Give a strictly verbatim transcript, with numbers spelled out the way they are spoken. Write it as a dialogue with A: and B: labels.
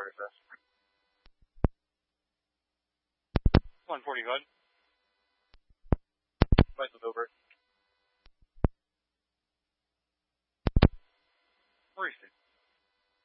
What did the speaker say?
A: forty fifth. one forty, go ahead. Flight with Uber. Where is it?